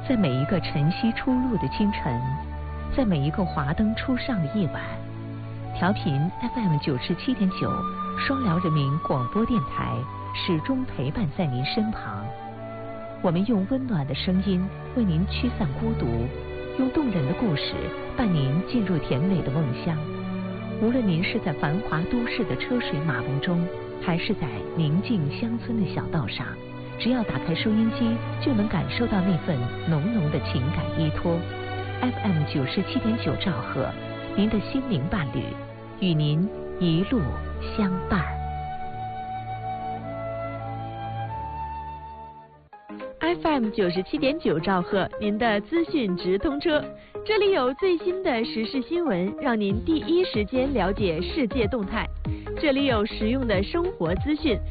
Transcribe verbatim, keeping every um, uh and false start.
在每一个晨曦初露的清晨，在每一个华灯初上的夜晚，调频 F M 九十七点九，双辽人民广播电台始终陪伴在您身旁。我们用温暖的声音为您驱散孤独，用动人的故事伴您进入甜美的梦乡。无论您是在繁华都市的车水马龙中，还是在宁静乡村的小道上，只要打开收音机，就能感受到那份浓浓的情感依托。F M 九十七点九兆赫，您的心灵伴侣，与您一路相伴。 F M 九十七点九兆赫，您的资讯直通车，这里有最新的时事新闻，让您第一时间了解世界动态。这里有实用的生活资讯，